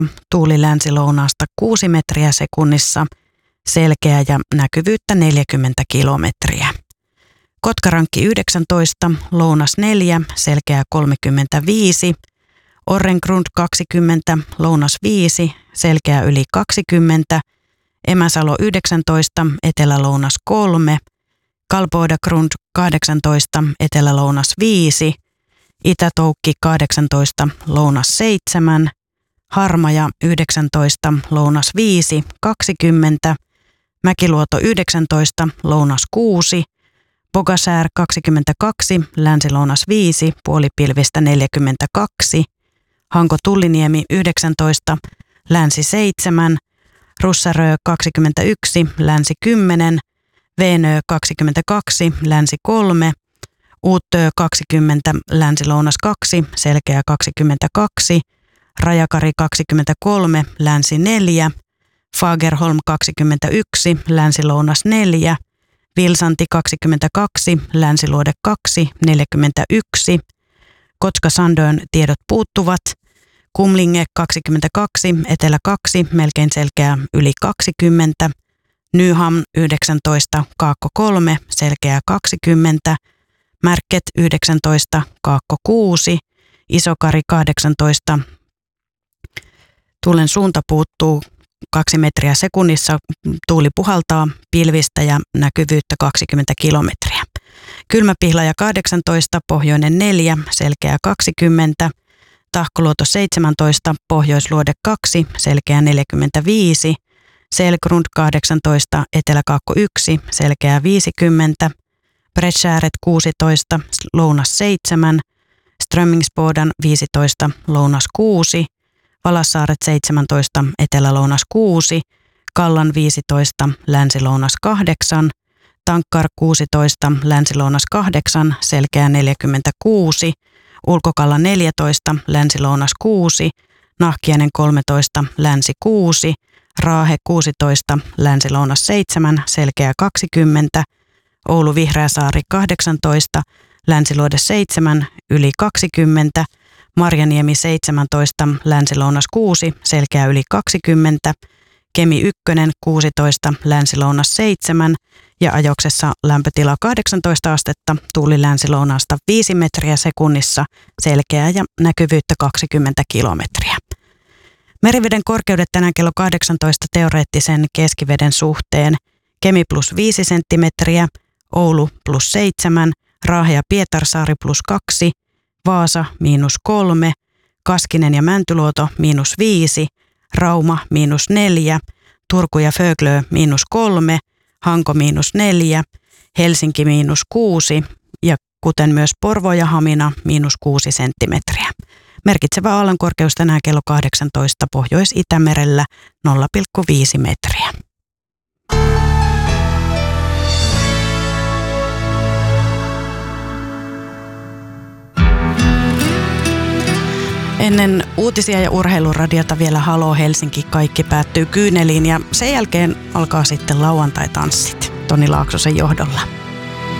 tuuli länsi-lounaasta 6 metriä sekunnissa, selkeä ja näkyvyyttä 40 kilometriä. Kotkarankki 19, lounas 4, selkeä 35, Orrengrund 20, lounas 5, selkeä yli 20, Emäsalo 19, etelä-lounas 3, Kalboidagrund 18, etelä-lounas 5, Itä-Toukki 18, lounas 7, Harmaja 19, lounas 5, 20, Mäkiluoto 19, lounas 6, Bogasär 22, länsi-lounas 5, puolipilvistä 42, Hanko-Tulliniemi 19, länsi 7, Russarö 21, länsi 10, Veenö 22, länsi 3, Uuttöö 20, länsi-lounas 2, selkeä 22, Rajakari 23, länsi 4, Fagerholm 21, länsi-lounas 4, Vilsanti 22, länsiluode 2, 41, Kotka-Sandön tiedot puuttuvat, Kumlinge 22, etelä 2, melkein selkeä yli 20, Nyhamn 19, kaakko 3, selkeä 20, Märket 19, kaakko 6, Isokari 18, tuulen suunta puuttuu 2 metriä sekunnissa, tuuli puhaltaa, pilvistä ja näkyvyyttä 20 kilometriä. Kylmäpihlaja 18, pohjoinen 4, selkeä 20, Tahkoluoto 17, pohjoisluode 2, selkeä 45, Selgrund 18, eteläkaakko 1, selkeä 50, Bredsäret 16, lounas 7, Strömmingsbodan 15, lounas 6, Valassaaret 17, etelä-lounas 6, Kallan 15, länsi-lounas 8, Tankkar 16, länsi-lounas 8, selkeä 46, Ulkokalla 14, länsi-lounas 6, Nahkiainen 13, länsi 6, Raahe 16, länsi-lounas 7, selkeä 20, Oulu Vihreäsaari 18, länsiluode 7, yli 20, Marjaniemi 17, länsi-lounas 6, selkeä yli 20, Kemi 1, 16, länsi-lounas 7 ja Ajoksessa lämpötila 18 astetta, tuuli länsi-lounaasta 5 metriä sekunnissa, selkeää ja näkyvyyttä 20 kilometriä. Meriveden korkeudet tänään kello 18 teoreettisen keskiveden suhteen: Kemi plus 5 senttimetriä, Oulu plus 7, Raahe ja Pietarsaari plus 2, Vaasa miinus 3, Kaskinen ja Mäntyluoto miinus 5, Rauma miinus 4, Turku ja Föglö miinus 3, Hanko miinus 4, Helsinki miinus 6 ja kuten myös Porvoo ja Hamina miinus 6 senttimetriä. Merkitsevä aallonkorkeus tänään kello 18 Pohjois-Itämerellä 0,5 metriä. Ennen uutisia ja urheiluradiota vielä Halo Helsinki, kaikki päättyy kyyneliin ja sen jälkeen alkaa sitten lauantai-tanssit Toni Laaksosen johdolla.